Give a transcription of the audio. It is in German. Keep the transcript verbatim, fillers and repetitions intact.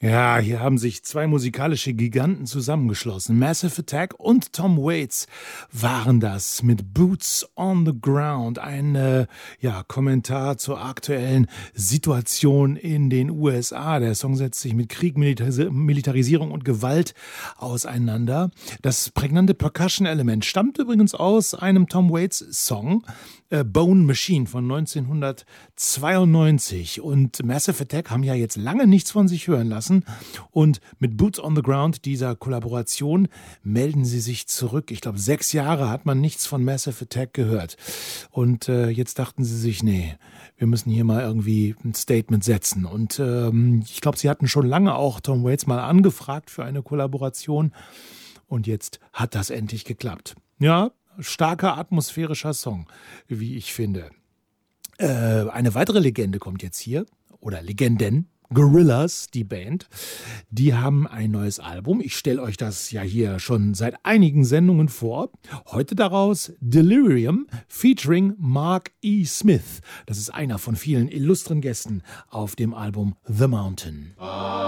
Ja, hier haben sich zwei musikalische Giganten zusammengeschlossen. Massive Attack und Tom Waits waren das mit Boots on the Ground. Ein äh, ja, Kommentar zur aktuellen Situation in den U S A. Der Song setzt sich mit Krieg, Militaris- Militarisierung und Gewalt auseinander. Das prägnante Percussion-Element stammt übrigens aus einem Tom Waits-Song, äh, Bone Machine von neunzehnhundertzweiundneunzig. Und Massive Attack haben ja jetzt lange nichts von sich hören lassen. Und mit Boots on the Ground, dieser Kollaboration, melden sie sich zurück. Ich glaube, sechs Jahre hat man nichts von Massive Attack gehört. Und äh, jetzt dachten sie sich, nee, wir müssen hier mal irgendwie ein Statement setzen. Und ähm, ich glaube, sie hatten schon lange auch Tom Waits mal angefragt für eine Kollaboration. Und jetzt hat das endlich geklappt. Ja, starker atmosphärischer Song, wie ich finde. Äh, eine weitere Legende kommt jetzt hier, oder Legenden. Gorillaz, die Band, die haben ein neues Album. Ich stelle euch das ja hier schon seit einigen Sendungen vor. Heute daraus Delirium featuring Mark E. Smith. Das ist einer von vielen illustren Gästen auf dem Album The Mountain.